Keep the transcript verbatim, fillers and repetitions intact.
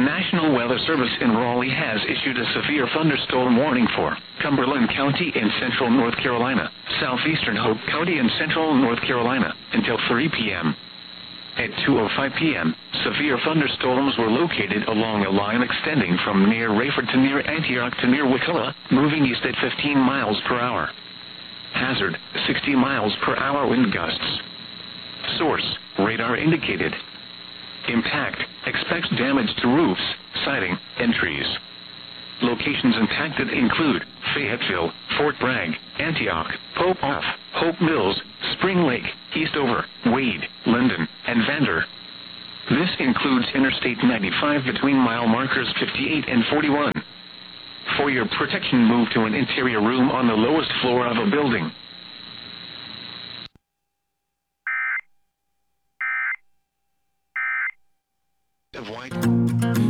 National Weather Service in Raleigh has issued a severe thunderstorm warning for Cumberland County in central North Carolina, southeastern Hope County in central North Carolina, until three p.m. At two oh five p.m., severe thunderstorms were located along a line extending from near Rayford to near Antioch to near Wakulla, moving east at fifteen miles per hour. Hazard, sixty miles per hour wind gusts. Source, radar indicated. Impact, expects damage to roofs, siding, and trees. Locations impacted include Fayetteville, Fort Bragg, Antioch, Pope Off, Hope Mills, Spring Lake, Eastover, Wade, Linden, and Vander. This includes Interstate ninety-five between mile markers fifty-eight and forty-one. For your protection, move to an interior room on the lowest floor of a building. Of white